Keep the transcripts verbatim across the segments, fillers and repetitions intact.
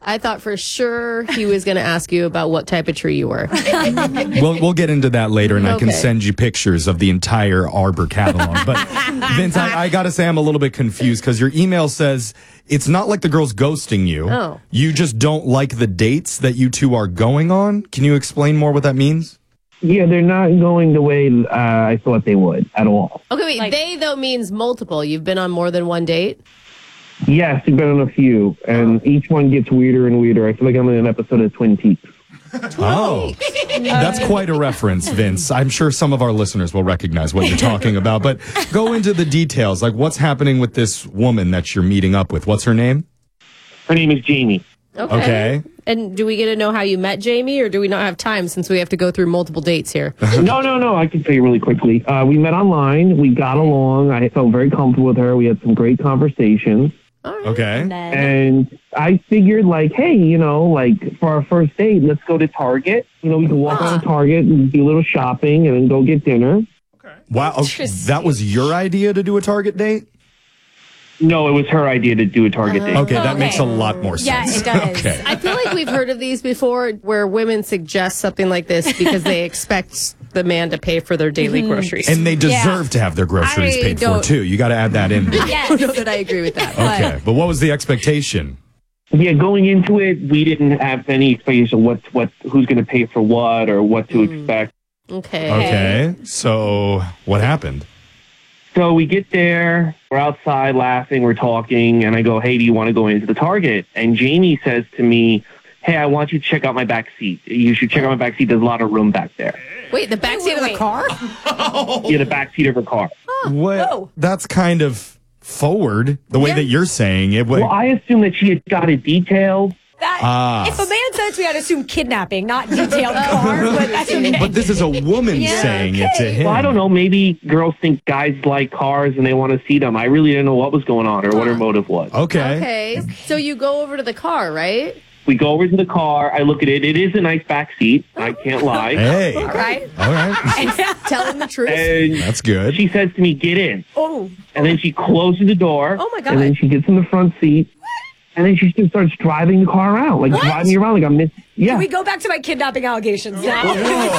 I thought for sure he was going to ask you about what type of tree you were. We'll, we'll get into that later, and okay. I can send you pictures of the entire Arbor catalog. But, Vince, I, I got to say I'm a little bit confused because your email says it's not like the girl's ghosting you. Oh. You just don't like the dates that you two are going on. Can you explain more what that means? Yeah, they're not going the way uh, I thought they would at all. Okay, wait. Like, they, though, means multiple. You've been on more than one date? Yes, we've been on a few, and oh. each one gets weirder and weirder. I feel like I'm in an episode of Twin Peaks. Oh, that's quite a reference, Vince. I'm sure some of our listeners will recognize what you're talking about, but go into the details. Like, what's happening with this woman that you're meeting up with? What's her name? Her name is Jamie. Okay. okay. And do we get to know how you met Jamie, or do we not have time since we have to go through multiple dates here? no, no, no. I can tell you really quickly. Uh, we met online. We got along. I felt very comfortable with her. We had some great conversations. Right. Okay. And, then... and I figured, like, hey, you know, like, for our first date, let's go to Target. You know, we can walk ah. on to Target and do a little shopping and then go get dinner. Okay. Wow. Okay. That was your idea to do a Target date? No, it was her idea to do a Target uh, date. Okay, that okay. makes a lot more sense. Yeah, it does. Okay. I feel like we've heard of these before where women suggest something like this because they expect the man to pay for their daily mm-hmm. groceries. And they deserve yeah. to have their groceries I paid don't... for, too. You got to add that in there. Yes. I don't know that I agree with that. Okay, but what was the expectation? Yeah, going into it, we didn't have any expectation of what, what, who's going to pay for what or what to mm. expect. Okay. Okay, so what happened? So we get there, we're outside laughing, we're talking, and I go, hey, do you want to go into the Target? And Jamie says to me, hey, I want you to check out my back seat. You should check out my back seat. There's a lot of room back there. Wait, the back seat of the car? Yeah, the back seat of her car. Huh. Well, that's kind of forward, the way yeah. that you're saying it. Well, I assumed that she had got it detailed. That, ah. If a man says we, I'd assume kidnapping, not detailed car. But that's okay. But this is a woman yeah, saying okay. it to him. Well, I don't know. Maybe girls think guys like cars and they want to see them. I really didn't know what was going on or what her motive was. Okay. Okay. So you go over to the car, right? We go over to the car. I look at it. It is a nice back seat. I can't lie. Hey. All right. All right. Tell him the truth. And that's good. She says to me, get in. Oh. And then she closes the door. Oh, my God. And then she gets in the front seat. And then she just starts driving the car around, like what? driving around like I'm miss. Yeah. Can we go back to my kidnapping allegations now?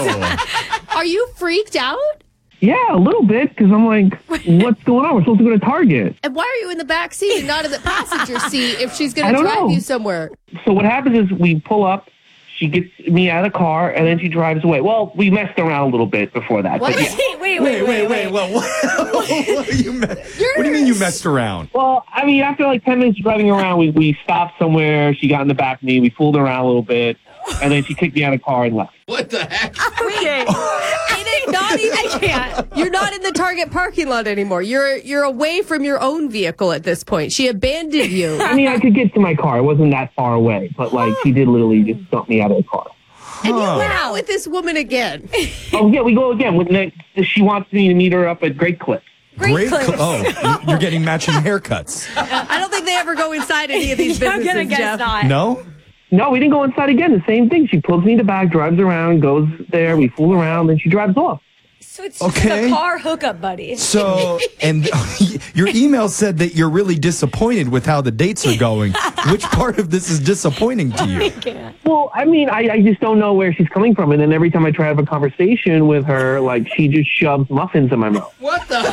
Are you freaked out? Yeah, a little bit, because I'm like, what's going on? We're supposed to go to Target. And why are you in the back seat and not in the passenger seat if she's going to drive know. you somewhere? So what happens is we pull up, she gets me out of the car, and then she drives away. Well, we messed around a little bit before that. What? But yeah. wait, wait, wait, wait, wait, wait. Well, what, what, do you me- what do you mean you messed around? Well, I mean, after like ten minutes of driving around, we, we stopped somewhere. She got in the back of me. We fooled around a little bit, and then she kicked me out of the car and left. What the heck? Okay. It ain't not even, I can't. You're not in the Target parking lot anymore. You're you're away from your own vehicle at this point. She abandoned you. I mean, I could get to my car. It wasn't that far away, but like she did literally just dump me out of the car. And you went out with this woman again. Oh, yeah, we go again. With next, she wants me to meet her up at Great Clips. Great, Great Clips. Cl- oh, you're getting matching haircuts. I don't think they ever go inside any of these businesses, I'm gonna guess Jeff. not. No? No, we didn't go inside again. The same thing. She pulls me in the back, drives around, goes there. We fool around, then she drives off. So it's Okay. just a car hookup, buddy. So, and your email said that you're really disappointed with how the dates are going. Which part of this is disappointing to you? Well, I mean, I, I just don't know where she's coming from. And then every time I try to have a conversation with her, like, she just shoves muffins in my mouth. What the?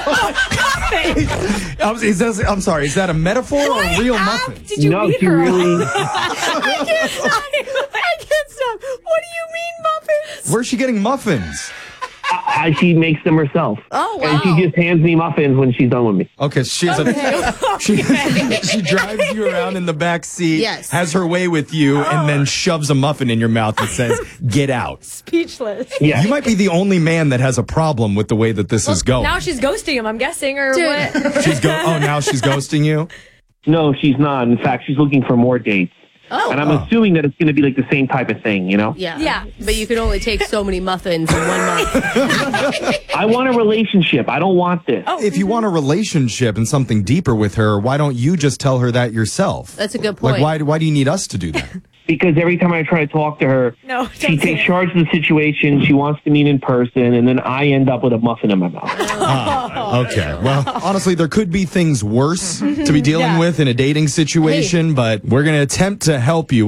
I'm, is that, I'm sorry, is that a metaphor or a real muffin? Did you no, meet she her? really... I can't stop. I can't stop. What do you mean muffins? Where's she getting muffins? I, she makes them herself. Oh, wow. And she just hands me muffins when she's done with me. Okay, she's a, she, she drives you around in the back seat, yes. has her way with you, oh. and then shoves a muffin in your mouth and says, get out. Speechless. Yeah. You might be the only man that has a problem with the way that this well, is going. Now she's ghosting him, I'm guessing, or Dude. what? She's go- oh, now she's ghosting you? No, she's not. In fact, she's looking for more dates. Oh. And I'm Oh. assuming that it's going to be like the same type of thing, you know? Yeah. Yeah. But you can only take so many muffins in one month. I want a relationship. I don't want this. Oh, If you want a relationship and something deeper with her, why don't you just tell her that yourself? That's a good point. Like, why, why do you need us to do that? Because every time I try to talk to her, No, she don't say takes it. charge of the situation. She wants to meet in person, and then I end up with a muffin in my mouth. Ah, okay. Well, honestly, there could be things worse to be dealing Yeah. with in a dating situation, but we're going to attempt to help you.